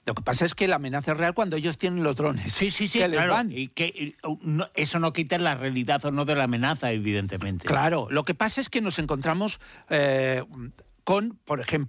Lo que pasa es que la amenaza es real cuando ellos tienen los drones. Sí, que les claro. van. Y que eso no quita la realidad o no de la amenaza, evidentemente. Claro, lo que pasa es que nos encontramos con, por ejemplo,